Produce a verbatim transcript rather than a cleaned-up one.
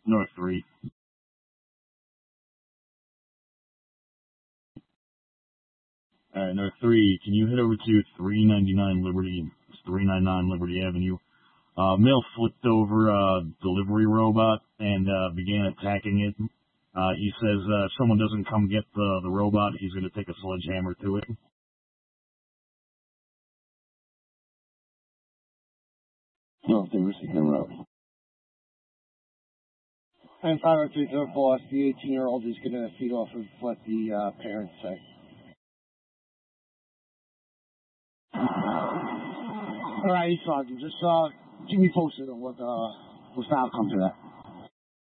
North three. Alright, North three, can you head over to three ninety-nine Liberty, three ninety-nine Liberty Avenue? Uh, male flipped over a delivery robot and uh, began attacking it. Uh, he says uh, if someone doesn't come get the, the robot, he's going to take a sledgehammer to it. Well, they were seeing him out. And five oh three third boss, the eighteen-year-old is going to feed off of what the uh, parents say. All right, Sergeant, just uh, keep me posted on what uh, what's the outcome to that.